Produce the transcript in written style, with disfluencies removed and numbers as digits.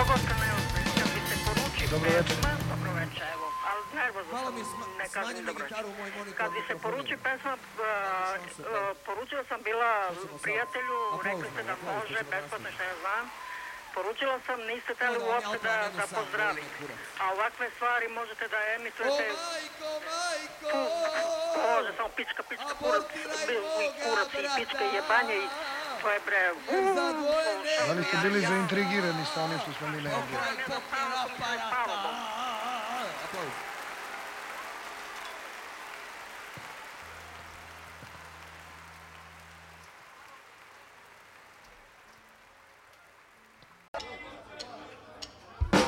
Pogotovo kad mi se poruči pesma, dobro večer, evo, ali nervozno sam, ne kažem dobro večer. Kad mi se poruči pesma, poručila sam bila prijatelju, rekli ste da može, besplatno šta ja znam. Poručila sam, niste teli uopšte da pozdravim. A ovakve stvari možete da emitujete... Može, samo pička, kurac i pička i jebanje i to je bre... Da li ste bili zaintrigirani sa onim što smo mi najavili? Ne znam, samo sam se spavamo.